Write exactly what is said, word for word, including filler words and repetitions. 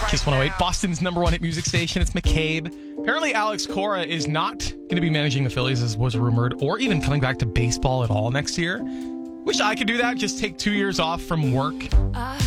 Kiss one oh eight, Boston's number one hit music station. It's McCabe. Apparently, Alex Cora is not going to be managing the Phillies, as was rumored, or even coming back to baseball at all next year. Wish I could do that. Just take two years off from work.